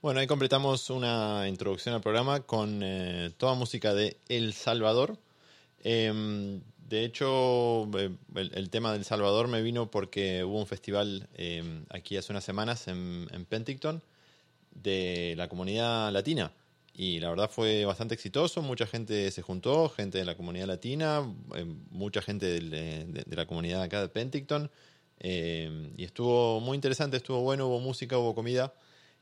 Bueno, ahí completamos una introducción al programa con toda música de El Salvador. De hecho, el tema del Salvador me vino porque hubo un festival aquí hace unas semanas en Penticton de la comunidad latina. Y la verdad fue bastante exitoso, mucha gente se juntó, gente de la comunidad latina, mucha gente de la comunidad acá de Penticton. Y estuvo muy interesante, estuvo bueno, hubo música, hubo comida.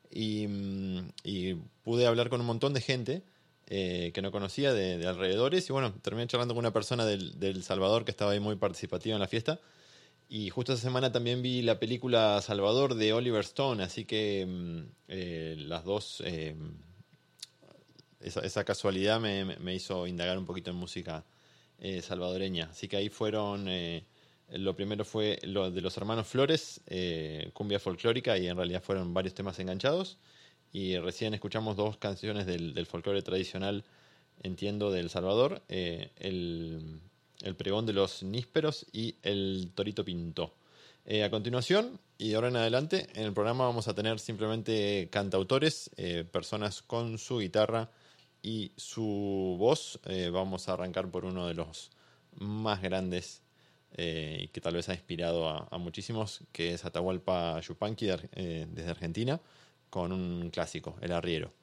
Y pude hablar con un montón de gente que no conocía de alrededores. Y bueno, terminé charlando con una persona del Salvador que estaba ahí muy participativa en la fiesta. Y justo esa semana también vi la película Salvador de Oliver Stone, así que las dos, esa casualidad me hizo indagar un poquito en música salvadoreña. Así que ahí fueron, lo primero fue lo de los hermanos Flores, cumbia folclórica, y en realidad fueron varios temas enganchados. Y recién escuchamos dos canciones del folclore tradicional, entiendo, de El Salvador, el pregón de los nísperos y el torito pinto. A continuación, y de ahora en adelante, en el programa vamos a tener simplemente cantautores, personas con su guitarra y su voz. Vamos a arrancar por uno de los más grandes y que tal vez ha inspirado a muchísimos, que es Atahualpa Yupanqui desde Argentina, con un clásico, El Arriero.